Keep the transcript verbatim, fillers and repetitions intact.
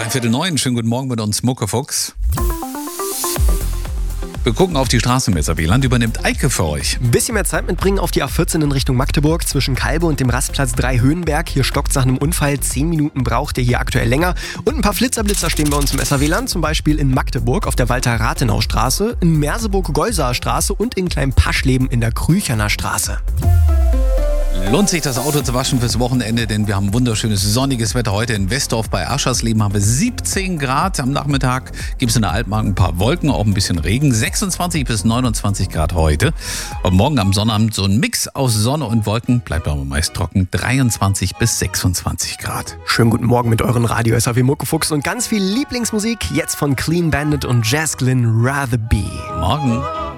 Dreiviertel neun, schönen guten Morgen mit uns, Muckefuchs. Wir gucken auf die Straße mit S R W Land, übernimmt Eike für euch. Ein bisschen mehr Zeit mitbringen auf die A vierzehn in Richtung Magdeburg zwischen Kalbe und dem Rastplatz drei Höhenberg. Hier stockt nach einem Unfall. Zehn Minuten braucht ihr hier aktuell länger. Und ein paar Flitzerblitzer stehen bei uns im S R W Land, zum Beispiel in Magdeburg auf der Walter-Rathenau-Straße, in Merseburg-Golsaer-Straße und in Klein-Paschleben in der Krücherner Straße. Lohnt sich das Auto zu waschen fürs Wochenende, denn wir haben wunderschönes sonniges Wetter. Heute in Westdorf bei Aschersleben haben wir siebzehn Grad. Am Nachmittag gibt es in der Altmark ein paar Wolken, auch ein bisschen Regen. sechsundzwanzig bis neunundzwanzig Grad heute. Und morgen am Sonnabend so ein Mix aus Sonne und Wolken. Bleibt aber meist trocken. dreiundzwanzig bis sechsundzwanzig Grad. Schönen guten Morgen mit euren Radio S R W Muckefuchs und ganz viel Lieblingsmusik. Jetzt von Clean Bandit und Jazz Glynn, Rather Be. Morgen.